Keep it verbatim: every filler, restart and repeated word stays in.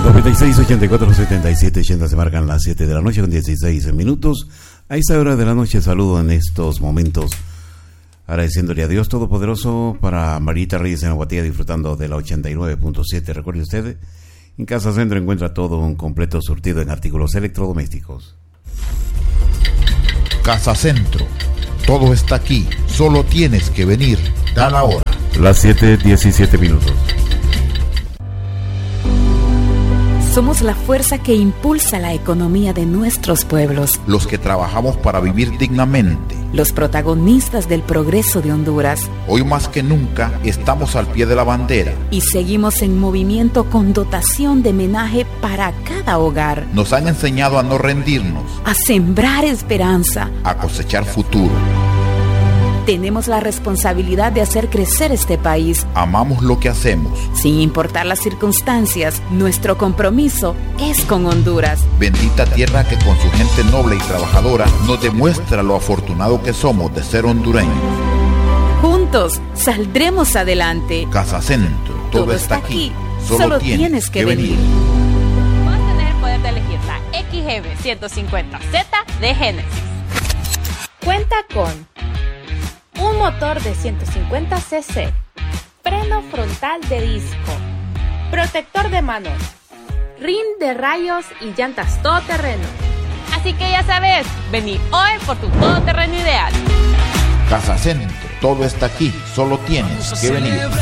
noventa y seis, ochenta y cuatro, setenta y siete, ochenta se marcan las siete de la noche con dieciséis minutos. A esta hora de la noche saludo en estos momentos, agradeciéndole a Dios Todopoderoso para Marita Reyes en Aguatilla disfrutando de la ochenta y nueve punto siete. Recuerde usted, en Casa Centro encuentra todo un completo surtido en artículos electrodomésticos. Casa Centro, todo está aquí, solo tienes que venir. Da la hora. Las siete, diecisiete minutos. Somos la fuerza que impulsa la economía de nuestros pueblos. Los que trabajamos para vivir dignamente. Los protagonistas del progreso de Honduras. Hoy más que nunca estamos al pie de la bandera. Y seguimos en movimiento con dotación de menaje para cada hogar. Nos han enseñado a no rendirnos. A sembrar esperanza. A cosechar futuro. Tenemos la responsabilidad de hacer crecer este país. Amamos lo que hacemos. Sin importar las circunstancias, nuestro compromiso es con Honduras. Bendita tierra que con su gente noble y trabajadora nos demuestra lo afortunado que somos de ser hondureños. Juntos saldremos adelante. Casa Centro, todo, todo está aquí. Solo, Solo tienes, tienes que, que venir. venir. Vas a tener el poder de elegir la X G B ciento cincuenta Z de Genesis. Cuenta con un motor de ciento cincuenta cc, freno frontal de disco, protector de manos, rin de rayos y llantas todoterreno. Así que ya sabes, vení hoy por tu todoterreno ideal. Casa Centro, todo está aquí, solo tienes que venir.